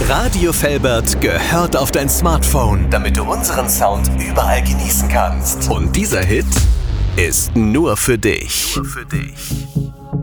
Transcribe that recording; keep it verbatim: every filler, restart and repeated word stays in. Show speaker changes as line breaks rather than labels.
Radio Velbert gehört auf dein Smartphone, damit du unseren Sound überall genießen kannst. Und dieser Hit ist nur für dich. Nur für dich.